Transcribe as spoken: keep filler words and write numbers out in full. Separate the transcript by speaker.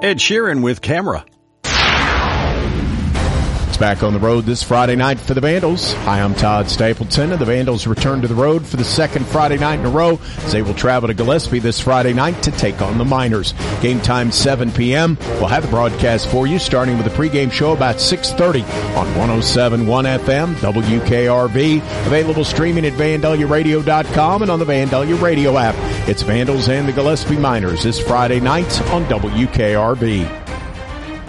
Speaker 1: Ed Sheeran with Camera.
Speaker 2: It's back on the road this Friday night for the Vandals. Hi, I'm Todd Stapleton, and the Vandals return to the road for the second Friday night in a row as they will travel to Gillespie this Friday night to take on the Miners. Game time seven p.m. We'll have the broadcast for you starting with a pregame show about six thirty on one oh seven point one F M, W K R V. Available streaming at Vandalia Radio dot com and on the Vandalia Radio app. It's Vandals and the Gillespie Miners this Friday night on W K R V.